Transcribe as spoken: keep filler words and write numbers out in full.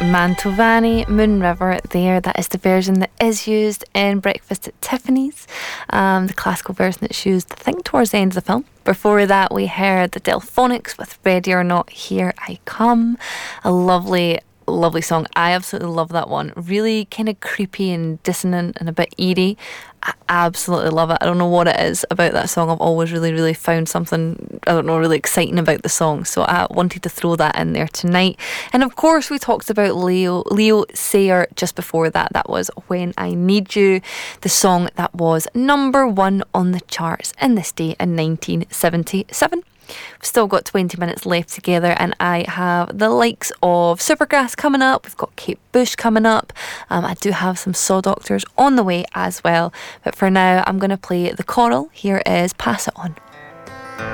Mantovani, Moon River there. That is the version that is used in Breakfast at Tiffany's, um, the classical version that's used, I think, towards the end of the film. Before that, we heard the Delphonics with Ready or Not, Here I Come. A lovely, lovely song. I absolutely love that one. Really kind of creepy and dissonant and a bit eerie. I absolutely love it. I don't know what it is about that song. I've always really, really found something, I don't know, really exciting about the song. So I wanted to throw that in there tonight. And of course, we talked about Leo, Leo Sayer just before that. That was When I Need You, the song that was number one on the charts in this day in nineteen seventy-seven. We've still got twenty minutes left together, and I have the likes of Supergrass coming up. We've got Kate Bush coming up. Um, I do have some Saw Doctors on the way as well. But for now, I'm going to play The Coral. Here is Pass It On.